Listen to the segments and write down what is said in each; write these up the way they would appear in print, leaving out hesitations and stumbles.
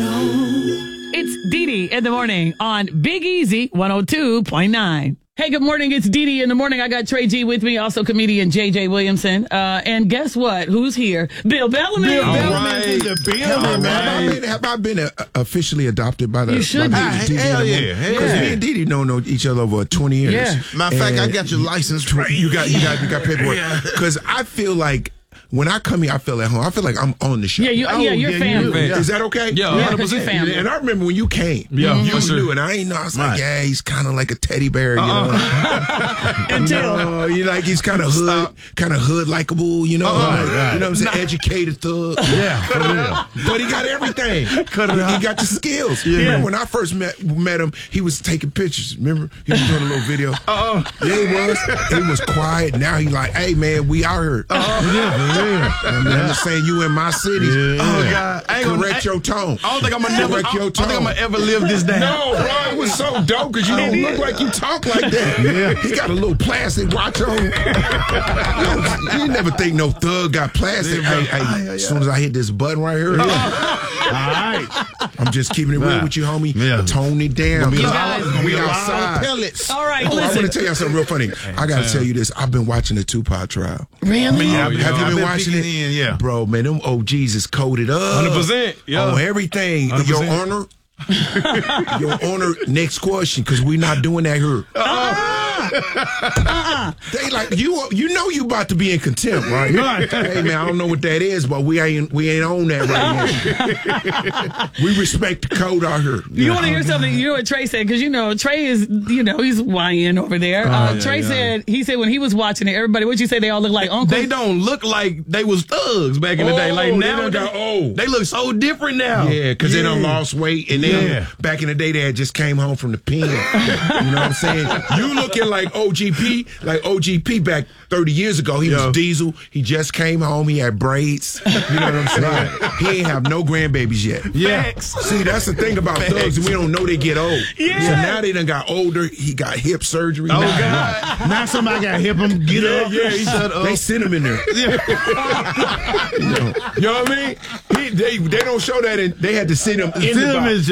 It's Dee Dee in the morning on Big Easy 102.9. Hey, good morning. It's Dee Dee in the morning. I got Trey G with me, also comedian J.J. Williamson. And guess what? Who's here? Bill Bellamy. Bill Bellamy's in the building, man. Have I been officially adopted by the? You should be. Hell yeah. Because me and Dee Dee don't know each other over 20 years. Yeah. Matter of fact, I got your license. Right. You got paperwork. Because I feel like when I come here, I feel at home. I feel like I'm on the show. Yeah, you're family. Is that okay? Yeah, 100% family. And I remember when you came. Yeah, you knew, and I ain't know. I was like, yeah, he's kind of like a teddy bear, you know. Until you like he's kind of hood likable, you know. You know what I'm saying? Educated thug. Yeah, for real. But he got everything. He got the skills. Yeah. Remember when I first met him, he was taking pictures. Remember? He was doing a little video. Yeah, he was. He was quiet. Now he like, hey, man, we out here. I'm just saying you in my city. Yeah. Oh, God. Correct your tone. I don't think I'm gonna ever live this down. No, bro, it was so dope because you don't look like you talk like that. Yeah. He got a little plastic watch on. You never think no thug got plastic. Hey, as soon as I hit this button right here. All right. I'm just keeping it real with you, homie. Yeah. Tone it down. You guys, we outside. all right, I'm listen. going to tell you something real funny. I got to tell you this. I've been watching the Tupac trial. Really? Have you been watching it? Yeah. Bro, man, them OGs is coded up. 100%. Yeah. On everything. 100%. Your Honor. Your Honor, next question, because we're not doing that here. They like you know you about to be in contempt, right? Hey man, I don't know what that is, but we ain't on that right now. We respect the code out here. You want to hear something? You know what Trey said? Because Trey is, he's YN over there. Trey said when he was watching it, everybody, what'd you say? They all look like uncles? They don't look like they was thugs back in the day. Like now, they look so different now. Yeah, because they done lost weight, and then back in the day, they had just came home from the pen. You know what I'm saying? You looking like OGP back 30 years ago. He was Diesel. He just came home. He had braids. You know what I'm saying? He ain't have no grandbabies yet. Yeah. See, that's the thing about thugs. We don't know they get old. Yeah. So now they done got older. He got hip surgery. Oh, God. Now somebody got to hip him get up. Yeah, they sent him in there. You know what I mean? They don't show that. They had to send him in the box.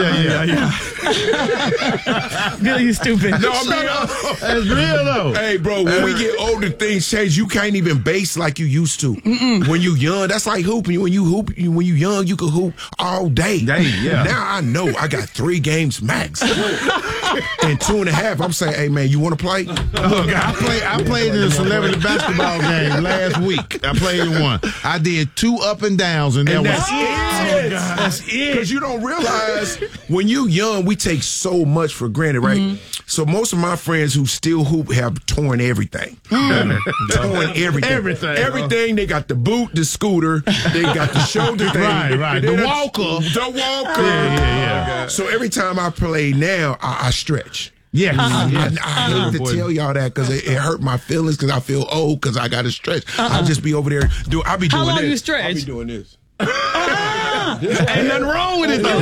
Bill, you stupid. No, I mean, that's real though. Hey, bro, when we get older, things change. You can't even base like you used to. When you young, that's like hooping. When you young, you can hoop all day. Now I know I got 3 games max. And 2.5. I'm saying, hey man, you want to play? I played in a celebrity basketball game last week. I played in one. I did 2 up and downs, and that's it. That's it. Because you don't realize when you young, we take so much for granted, right? So most of my friends who still hoop have torn everything. Torn everything. Everything. They got the boot, the scooter. They got the shoulder thing. Right. The walker. Yeah. So every time I play now, I stretch. Yeah. I hate to tell y'all that because it hurt my feelings because I feel old because I got to stretch. I'll just be over there. I'll be doing this. How long you stretch? I'll be doing this. Ain't nothing wrong with it though.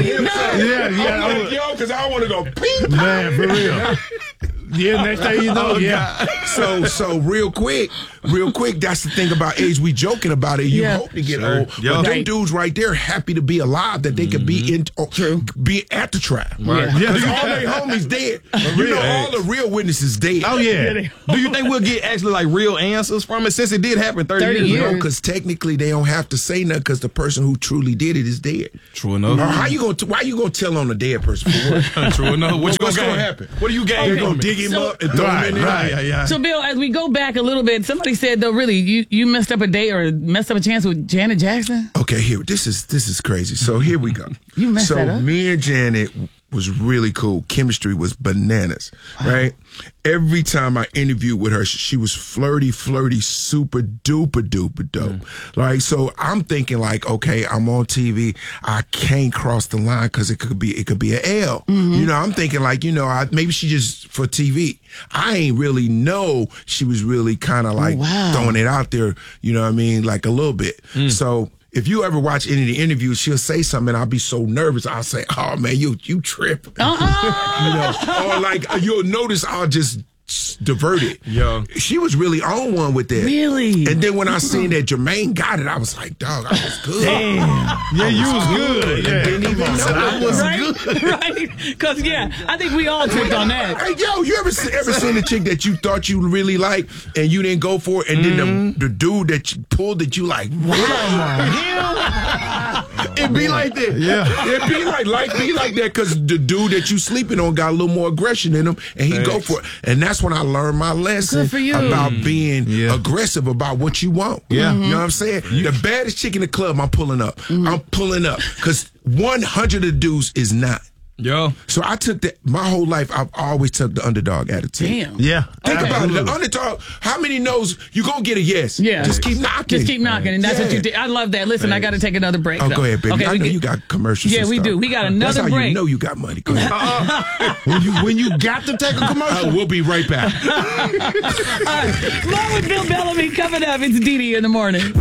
Yo, because I want to go peep. Man, for real. Yeah, next thing you know, So real quick, that's the thing about age. We joking about it. You hope to get old. But them dudes right there happy to be alive that they could be be at the trial. Right. Because all their homies dead. All the real witnesses dead. Oh, yeah. Do you think we'll get actually like real answers from it since it did happen 30 years ago? Because technically they don't have to say nothing because the person who truly did it is dead. True enough. Why you gonna tell on a dead person for what? True enough. What's going to happen? What do you gain? They're going to dig him up and throw him in there. Yeah. So, Bill, as we go back a little bit, somebody said, though, really, you messed up a date or messed up a chance with Janet Jackson? Okay, this is crazy. So here we go. You messed that up? Me and Janet was really cool. Chemistry was bananas, right? Every time I interviewed with her, she was flirty, super duper dope. Like, so I'm thinking like, okay, I'm on TV. I can't cross the line because it could be an L. You know, I'm thinking like, maybe she just for TV. I ain't really know she was really kind of like throwing it out there, you know what I mean? Like a little bit. So if you ever watch any of the interviews, she'll say something and I'll be so nervous. I'll say, oh man, you tripping. Or like you'll notice I'll just diverted. Yeah. She was really on one with that. Really? And then when I seen that Jermaine got it, I was like, dog, I was good. Damn. Yeah, you was good. Yeah. Didn't even know I was Right? Right? Because, yeah, I think we all tripped on that. Hey, yo, you ever seen a chick that you thought you really liked and you didn't go for it, and then the dude that you pulled that you like, it be like that. Yeah. It be like that because the dude that you sleeping on got a little more aggression in him, and he go for it. And that's when I learned my lesson Good for you. about being aggressive about what you want. Yeah. You know what I'm saying? The baddest chick in the club, I'm pulling up. I'm pulling up because 100 of the dudes is not. Yo. So I took that my whole life. I've always took the underdog attitude. Damn. Yeah. Think about it. The Absolutely. underdog. How many knows you gonna get a yes? Yeah. Just keep knocking. Just keep knocking, and that's what Yeah. you did. I love that. Listen, I got to take another break. Oh, though. go ahead, baby. Okay, I know you got commercials. Yeah, and we stuff. do. We got another That's how break. You know you got money. Go ahead. When you got to take a commercial. We'll be right back. All right. More with Bill Bellamy coming up. It's Didi in the morning.